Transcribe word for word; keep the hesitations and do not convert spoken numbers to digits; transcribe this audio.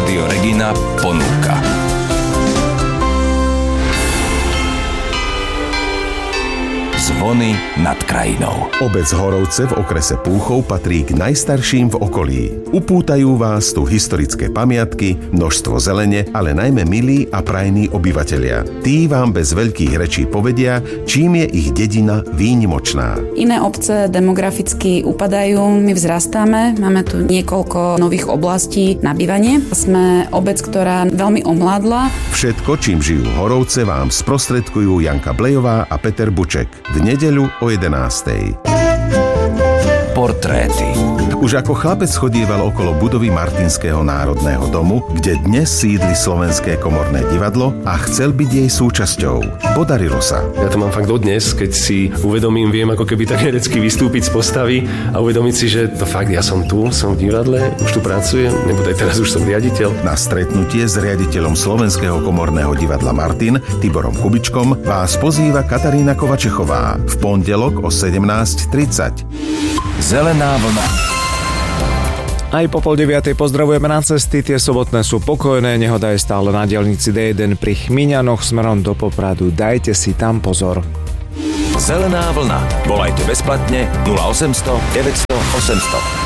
Rádio Regina ponúka. Zvony nad krajinou. Obec Horovce v okrese Púchov patrí k najstarším v okolí. Upútajú vás tu historické pamiatky, množstvo zelene, ale najmä milí a prajní obyvatelia. Tí vám bez veľkých rečí povedia, čím je ich dedina výnimočná. Iné obce demograficky upadajú, my vzrastáme, máme tu niekoľko nových oblastí na bývanie. Sme obec, ktorá veľmi omládla. Všetko, čím žijú Horovce, vám sprostredkujú Janka Blejová a Peter Buček. V nedeľu o jedenástej. Portréty. Už ako chlapec chodieval okolo budovy Martinského národného domu, kde dnes sídli Slovenské komorné divadlo a chcel byť jej súčasťou. Podarilo sa. Ja to mám fakt dodnes, keď si uvedomím, viem ako keby tak herecky vystúpiť z postavy a uvedomiť si, že to fakt ja som tu, som v divadle, už tu pracujem, nebudaj teraz už som riaditeľ. Na stretnutie s riaditeľom Slovenského komorného divadla Martin, Tiborom Kubičkom, vás pozýva Katarína Kovačechová v pondelok o sedemnásť tridsať. Zelená vlna. Aj po pol deviatej pozdravujeme na cesty, tie sobotné sú pokojné, nehoda je stále na diaľnici dé jeden pri Chmiňanoch smerom do Popradu, dajte si tam pozor. Zelená vlna. Volajte bezplatne nula osemsto deväťsto osemsto.